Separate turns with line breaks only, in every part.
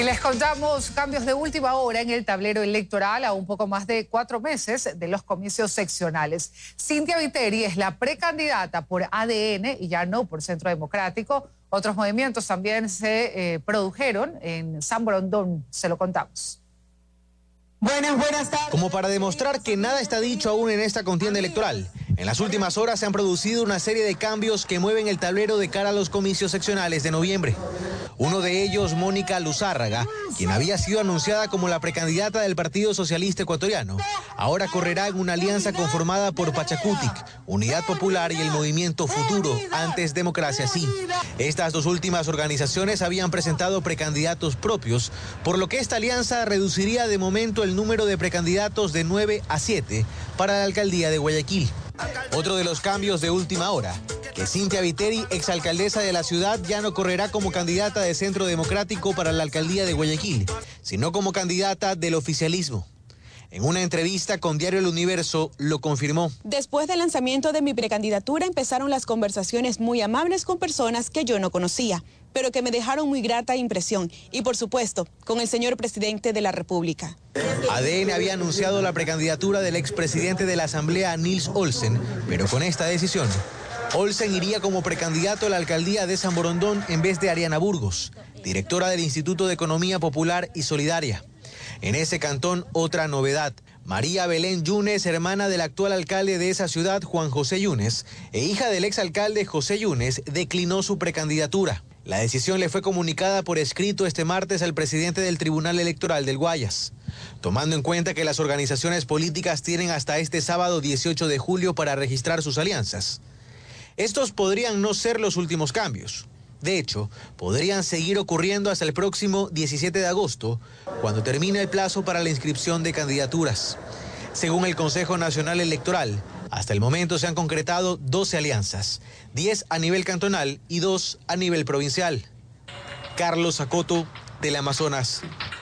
Y les contamos cambios de última hora en el tablero electoral a un poco más de 4 meses de los comicios seccionales. Cintia Viteri es la precandidata por ADN y ya no por Centro Democrático. Otros movimientos también se produjeron en San Borondón. Se lo contamos.
Buenas tardes.
Como para demostrar que nada está dicho aún en esta contienda electoral, en las últimas horas se han producido una serie de cambios que mueven el tablero de cara a los comicios seccionales de noviembre. Uno de ellos, Mónica Luzárraga, quien había sido anunciada como la precandidata del Partido Socialista Ecuatoriano, ahora correrá en una alianza conformada por Pachacutic, Unidad Popular y el Movimiento Futuro, antes Democracia Sí. Estas dos últimas organizaciones habían presentado precandidatos propios, por lo que esta alianza reduciría de momento el número de precandidatos de 9 a 7 para la alcaldía de Guayaquil. Otro de los cambios de última hora, que Cintia Viteri, exalcaldesa de la ciudad, ya no correrá como candidata de Centro Democrático para la alcaldía de Guayaquil, sino como candidata del oficialismo. En una entrevista con Diario El Universo lo confirmó.
Después del lanzamiento de mi precandidatura empezaron las conversaciones muy amables con personas que yo no conocía, pero que me dejaron muy grata impresión y por supuesto con el señor presidente de la República.
ADN había anunciado la precandidatura del expresidente de la Asamblea, Nils Olsen, pero con esta decisión, Olsen iría como precandidato a la alcaldía de San Borondón en vez de Ariana Burgos, directora del Instituto de Economía Popular y Solidaria. En ese cantón, otra novedad. María Belén Yunes, hermana del actual alcalde de esa ciudad, Juan José Yunes, e hija del exalcalde José Yunes, declinó su precandidatura. La decisión le fue comunicada por escrito este martes al presidente del Tribunal Electoral del Guayas. Tomando en cuenta que las organizaciones políticas tienen hasta este sábado 18 de julio para registrar sus alianzas. Estos podrían no ser los últimos cambios. De hecho, podrían seguir ocurriendo hasta el próximo 17 de agosto, cuando termine el plazo para la inscripción de candidaturas. Según el Consejo Nacional Electoral, hasta el momento se han concretado 12 alianzas, 10 a nivel cantonal y 2 a nivel provincial. Carlos Acoto, Teleamazonas.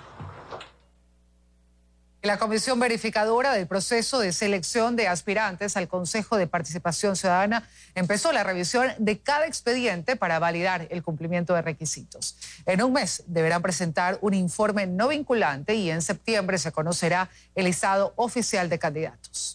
La Comisión Verificadora del Proceso de Selección de Aspirantes al Consejo de Participación Ciudadana empezó la revisión de cada expediente para validar el cumplimiento de requisitos. En un mes deberán presentar un informe no vinculante y en septiembre se conocerá el listado oficial de candidatos.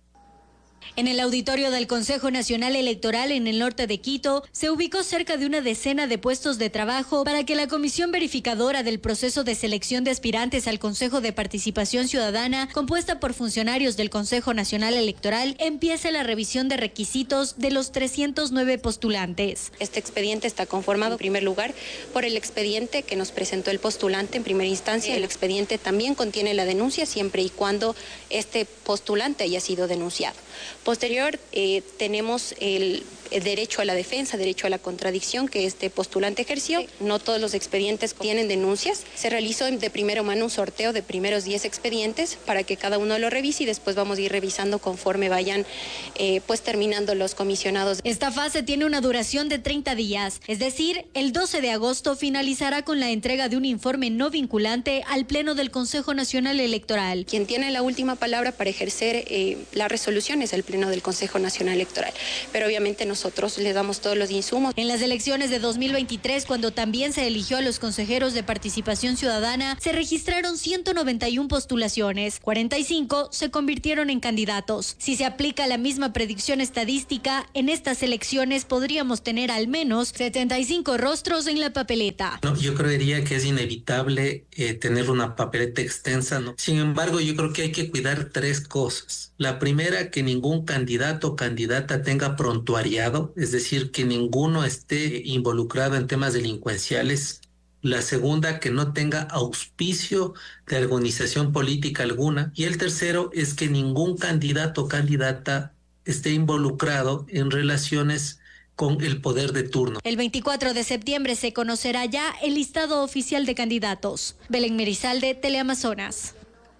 En el auditorio del Consejo Nacional Electoral en el norte de Quito, se ubicó cerca de una decena de puestos de trabajo para que la Comisión Verificadora del Proceso de Selección de Aspirantes al Consejo de Participación Ciudadana, compuesta por funcionarios del Consejo Nacional Electoral, empiece la revisión de requisitos de los 309 postulantes.
Este expediente está conformado, en primer lugar, por el expediente que nos presentó el postulante en primera instancia. El expediente también contiene la denuncia siempre y cuando este postulante haya sido denunciado. Posterior, tenemos el derecho a la defensa, derecho a la contradicción que este postulante ejerció. No todos los expedientes tienen denuncias. Se realizó de primera mano un sorteo de primeros 10 expedientes para que cada uno lo revise y después vamos a ir revisando conforme vayan terminando los comisionados.
Esta fase tiene una duración de 30 días, es decir, el 12 de agosto finalizará con la entrega de un informe no vinculante al Pleno del Consejo Nacional Electoral.
Quien tiene la última palabra para ejercer la resolución es el Pleno del Consejo Nacional Electoral, pero obviamente nosotros le damos todos los insumos.
En las elecciones de 2023, cuando también se eligió a los consejeros de participación ciudadana, se registraron 191 postulaciones, 45 se convirtieron en candidatos. Si se aplica la misma predicción estadística, en estas elecciones podríamos tener al menos 75 rostros en la papeleta.
No, yo creería que es inevitable tener una papeleta extensa, ¿no? Sin embargo, yo creo que hay que cuidar 3 cosas. La primera, que ningún candidato o candidata tenga prontuariado, es decir, que ninguno esté involucrado en temas delincuenciales. La segunda, que no tenga auspicio de organización política alguna. Y el tercero es que ningún candidato o candidata esté involucrado en relaciones con el poder de turno.
El 24 de septiembre se conocerá ya el listado oficial de candidatos. Belén Merizalde, Teleamazonas.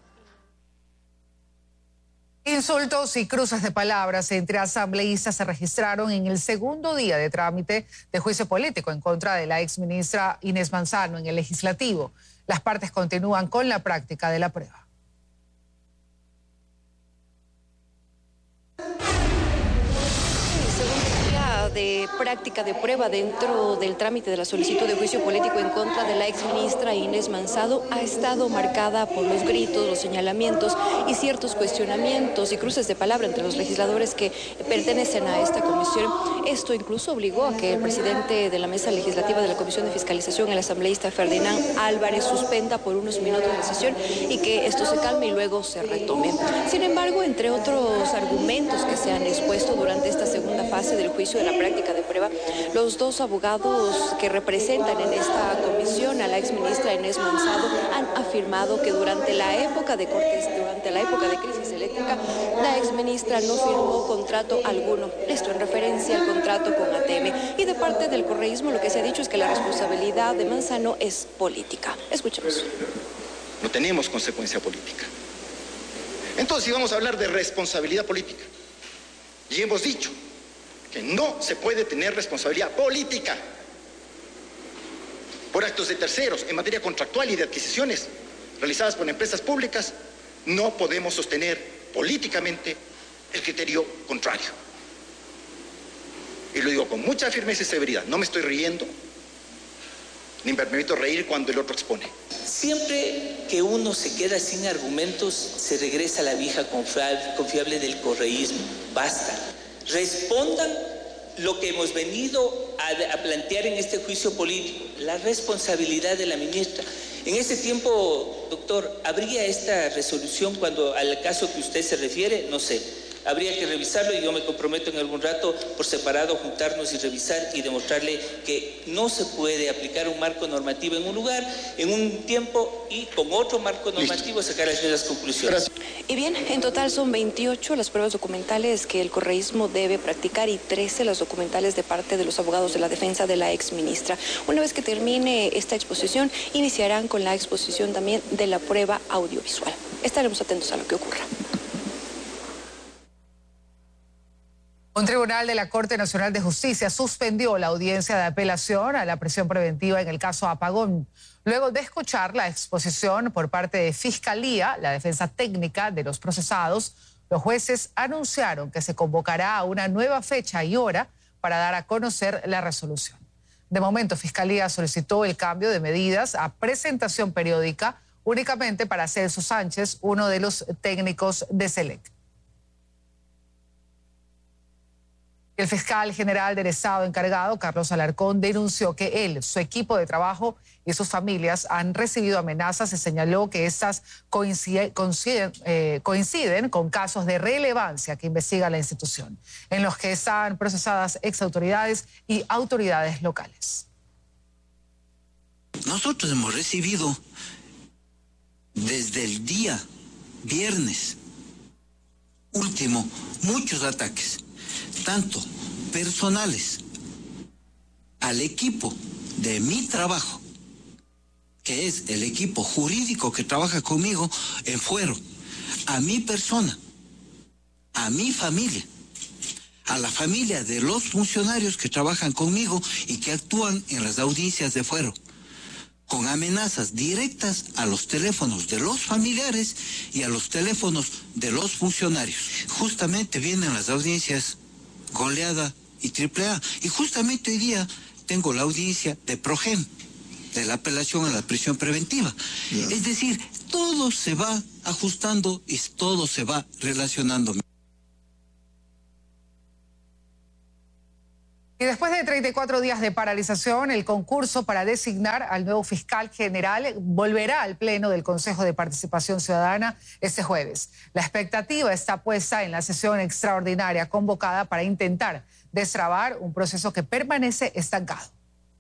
Insultos y cruces de palabras entre asambleístas se registraron en el segundo día de trámite de juicio político en contra de la exministra Inés Manzano en el Legislativo. Las partes continúan con la práctica de la prueba.
de práctica de prueba dentro del trámite de la solicitud de juicio político en contra de la exministra Inés Manzado ha estado marcada por los gritos, los señalamientos y ciertos cuestionamientos y cruces de palabra entre los legisladores que pertenecen a esta comisión. Esto incluso obligó a que el presidente de la mesa legislativa de la Comisión de Fiscalización, el asambleísta Ferdinand Álvarez, suspenda por unos minutos la sesión y que esto se calme y luego se retome. Sin embargo, entre otros argumentos que se han expuesto durante esta segunda fase del juicio de la práctica de prueba, los dos abogados que representan en esta comisión a la exministra Inés Manzado han afirmado que durante la época de crisis eléctrica, la exministra no firmó contrato alguno. Esto en referencia al contrato con ATM. Y de parte del correísmo lo que se ha dicho es que la responsabilidad de Manzano es política. Escuchemos.
No tenemos consecuencia política. Entonces, si vamos a hablar de responsabilidad política, y hemos dicho que no se puede tener responsabilidad política por actos de terceros en materia contractual y de adquisiciones realizadas por empresas públicas, no podemos sostener políticamente el criterio contrario. Y lo digo con mucha firmeza y severidad, no me estoy riendo, ni me permito reír cuando el otro expone.
Siempre que uno se queda sin argumentos, se regresa a la vieja confiable del correísmo. Basta. Respondan lo que hemos venido a plantear en este juicio político, la responsabilidad de la ministra. En ese tiempo, doctor, ¿habría esta resolución cuando al caso que usted se refiere? No sé. Habría que revisarlo y yo me comprometo en algún rato por separado juntarnos y revisar y demostrarle que no se puede aplicar un marco normativo en un lugar, en un tiempo y con otro marco normativo sacar las mismas conclusiones.
Y bien, en total son 28 las pruebas documentales que el correísmo debe practicar y 13 las documentales de parte de los abogados de la defensa de la exministra. Una vez que termine esta exposición, iniciarán con la exposición también de la prueba audiovisual. Estaremos atentos a lo que ocurra.
Un tribunal de la Corte Nacional de Justicia suspendió la audiencia de apelación a la prisión preventiva en el caso Apagón. Luego de escuchar la exposición por parte de Fiscalía, la defensa técnica de los procesados, los jueces anunciaron que se convocará a una nueva fecha y hora para dar a conocer la resolución. De momento, Fiscalía solicitó el cambio de medidas a presentación periódica únicamente para Celso Sánchez, uno de los técnicos de SELEC. El fiscal general del Estado encargado, Carlos Alarcón, denunció que él, su equipo de trabajo y sus familias han recibido amenazas y señaló que estas coinciden con casos de relevancia que investiga la institución, en los que están procesadas exautoridades y autoridades locales.
Nosotros hemos recibido desde el día viernes último muchos ataques, tanto personales al equipo de mi trabajo, que es el equipo jurídico que trabaja conmigo en fuero, a mi persona, a mi familia, a la familia de los funcionarios que trabajan conmigo y que actúan en las audiencias de fuero, con amenazas directas a los teléfonos de los familiares y a los teléfonos de los funcionarios. Justamente vienen las audiencias Goleada y AAA. Y justamente hoy día tengo la audiencia de Progen, de la apelación a la prisión preventiva. Es decir, todo se va ajustando y todo se va relacionando.
Y después de 34 días de paralización, el concurso para designar al nuevo fiscal general volverá al Pleno del Consejo de Participación Ciudadana este jueves. La expectativa está puesta en la sesión extraordinaria convocada para intentar destrabar un proceso que permanece estancado.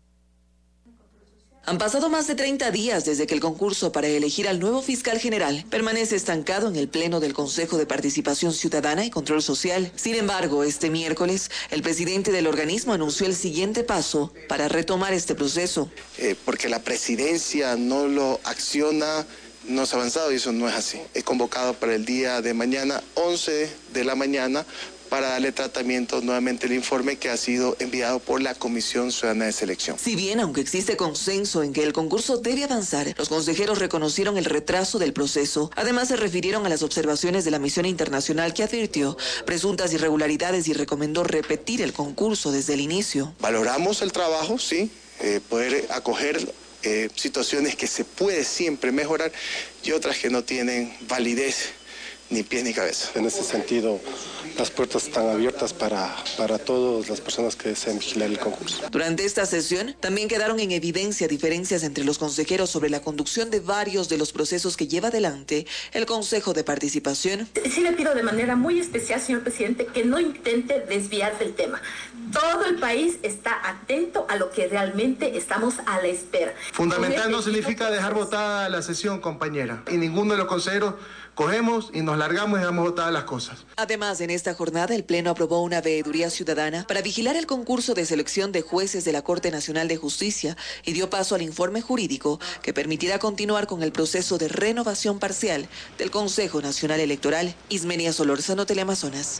Han pasado más de 30 días desde que el concurso para elegir al nuevo fiscal general permanece estancado en el Pleno del Consejo de Participación Ciudadana y Control Social. Sin embargo, este miércoles, el presidente del organismo anunció el siguiente paso para retomar este proceso.
Porque la presidencia no lo acciona, no se ha avanzado y eso no es así. He convocado para el día de mañana, 11 de la mañana, para darle tratamiento nuevamente al informe que ha sido enviado por la Comisión Ciudadana de Selección.
Si bien, aunque existe consenso en que el concurso debe avanzar, los consejeros reconocieron el retraso del proceso. Además, se refirieron a las observaciones de la misión internacional que advirtió presuntas irregularidades y recomendó repetir el concurso desde el inicio.
Valoramos el trabajo, sí, poder acoger situaciones que se puede siempre mejorar y otras que no tienen validez ni pies ni cabeza.
En ese sentido, las puertas están abiertas para todas las personas que deseen vigilar el concurso.
Durante esta sesión, también quedaron en evidencia diferencias entre los consejeros sobre la conducción de varios de los procesos que lleva adelante el Consejo de Participación.
Sí le pido de manera muy especial, señor presidente, que no intente desviar del tema. Todo el país está atento a lo que realmente estamos a la espera.
Fundamental no significa dejar votada la sesión, compañera. Y ninguno de los consejeros cogemos y nos largamos y dejamos votadas las cosas.
Además, en esta jornada, el Pleno aprobó una veeduría ciudadana para vigilar el concurso de selección de jueces de la Corte Nacional de Justicia y dio paso al informe jurídico que permitirá continuar con el proceso de renovación parcial del Consejo Nacional Electoral. Ismenia Solórzano, Teleamazonas.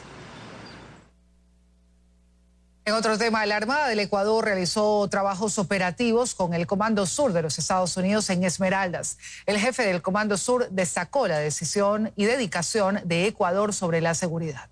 En otro tema, la Armada del Ecuador realizó trabajos operativos con el Comando Sur de los Estados Unidos en Esmeraldas. El jefe del Comando Sur destacó la decisión y dedicación de Ecuador sobre la seguridad.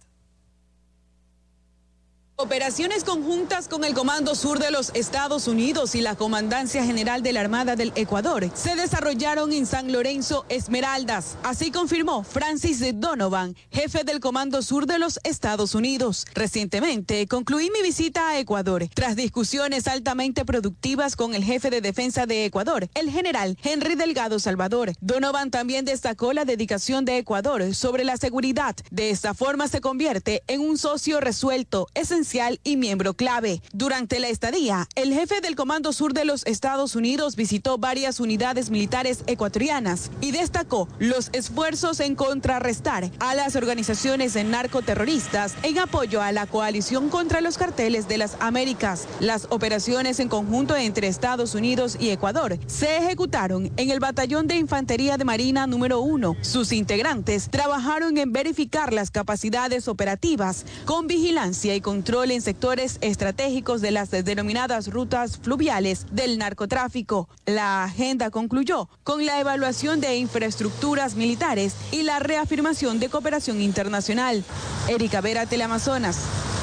Operaciones conjuntas con el Comando Sur de los Estados Unidos y la Comandancia General de la Armada del Ecuador se desarrollaron en San Lorenzo, Esmeraldas. Así confirmó Francis Donovan, jefe del Comando Sur de los Estados Unidos. Recientemente concluí mi visita a Ecuador tras discusiones altamente productivas con el jefe de defensa de Ecuador, el general Henry Delgado Salvador. Donovan también destacó la dedicación de Ecuador sobre la seguridad. De esta forma se convierte en un socio resuelto, esencial y miembro clave. Durante la estadía, el jefe del Comando Sur de los Estados Unidos visitó varias unidades militares ecuatorianas y destacó los esfuerzos en contrarrestar a las organizaciones narcoterroristas en apoyo a la coalición contra los carteles de las Américas. Las operaciones en conjunto entre Estados Unidos y Ecuador se ejecutaron en el Batallón de Infantería de Marina número 1. Sus integrantes trabajaron en verificar las capacidades operativas con vigilancia y control en sectores estratégicos de las denominadas rutas fluviales del narcotráfico. La agenda concluyó con la evaluación de infraestructuras militares y la reafirmación de cooperación internacional. Erika Vera, Teleamazonas.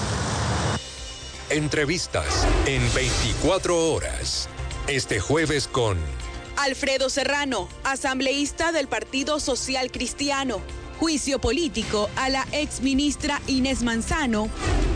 Entrevistas en 24 horas. Este jueves con
Alfredo Serrano, asambleísta del Partido Social Cristiano. Juicio político a la exministra Inés Manzano.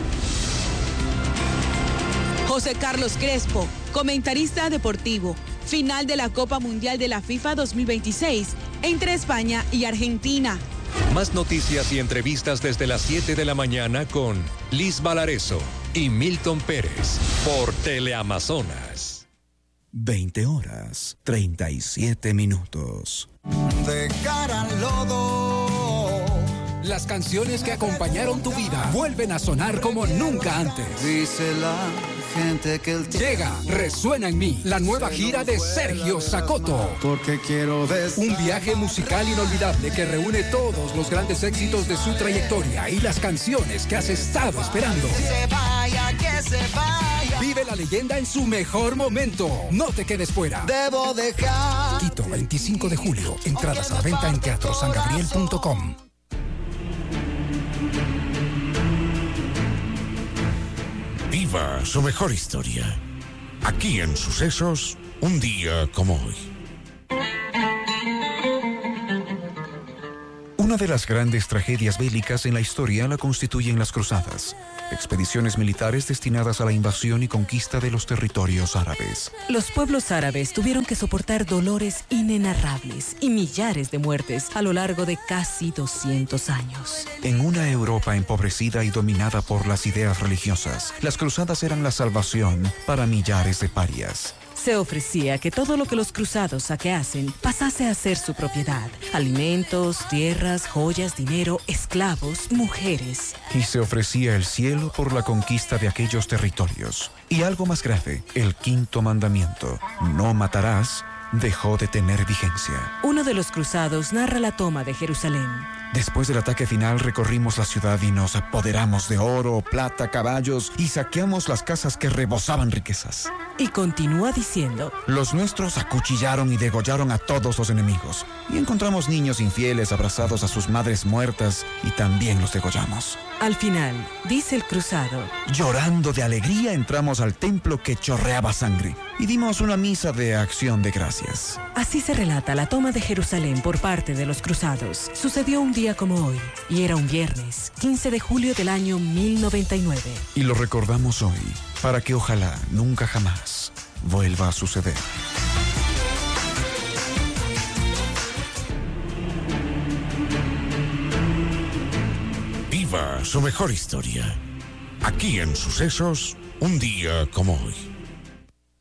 José Carlos Crespo, comentarista deportivo. Final de la Copa Mundial de la FIFA 2026 entre España y Argentina.
Más noticias y entrevistas desde las 7 de la mañana con Liz Valareso y Milton Pérez por Teleamazonas.
20 horas, 37 minutos.
De cara al lodo.
Las canciones que acompañaron tu vida vuelven a sonar como nunca antes.
Dice la gente que el
Llega, resuena en mí, la nueva gira de Sergio Sacoto.
Porque quiero
un viaje musical inolvidable que reúne todos los grandes éxitos de su trayectoria y las canciones que has estado esperando.
Que se vaya.
Vive la leyenda en su mejor momento. No te quedes fuera.
Debo dejar.
Quito, 25 de julio. Entradas a la venta en teatrosangabriel.com.
Viva su mejor historia. Aquí en Sucesos, un día como hoy.
Una de las grandes tragedias bélicas en la historia la constituyen las cruzadas, expediciones militares destinadas a la invasión y conquista de los territorios árabes.
Los pueblos árabes tuvieron que soportar dolores inenarrables y millares de muertes a lo largo de casi 200 años.
En una Europa empobrecida y dominada por las ideas religiosas, las cruzadas eran la salvación para millares de parias.
Se ofrecía que todo lo que los cruzados saqueasen pasase a ser su propiedad. Alimentos, tierras, joyas, dinero, esclavos, mujeres.
Y se ofrecía el cielo por la conquista de aquellos territorios. Y algo más grave, el quinto mandamiento, no matarás, dejó de tener vigencia.
Uno de los cruzados narra la toma de Jerusalén.
Después del ataque final recorrimos la ciudad y nos apoderamos de oro, plata, caballos y saqueamos las casas que rebosaban riquezas.
Y continúa diciendo:
Los nuestros acuchillaron y degollaron a todos los enemigos. Y encontramos niños infieles abrazados a sus madres muertas y también los degollamos.
Al final, dice el cruzado:
Llorando de alegría entramos al templo que chorreaba sangre y dimos una misa de acción de gracias.
Así se relata la toma de Jerusalén por parte de los cruzados. Sucedió un día como hoy y era un viernes, 15 de julio del año 1099.
Y lo recordamos hoy para que ojalá nunca jamás vuelva a suceder.
Viva su mejor historia. Aquí en Sucesos, un día como hoy.